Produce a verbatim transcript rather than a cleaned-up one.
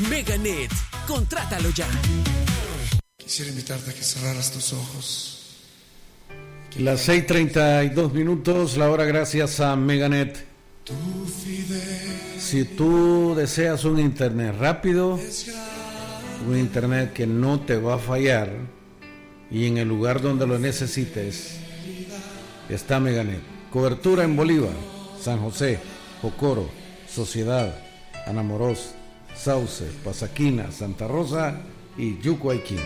Meganet, contrátalo ya. Quisiera invitarte a que cerraras tus ojos. Las seis treinta y dos minutos, la hora gracias a Meganet. Si tú deseas un internet rápido, un internet que no te va a fallar y en el lugar donde lo necesites, está Meganet. Cobertura en Bolívar, San José, Jocoro, Sociedad, Anamorós, Sauce, Pasaquina, Santa Rosa y Yucuayquín.